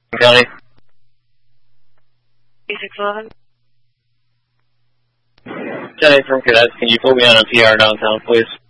County. 3611. 10-8 from Cadets, can you put me on a PR downtown, please?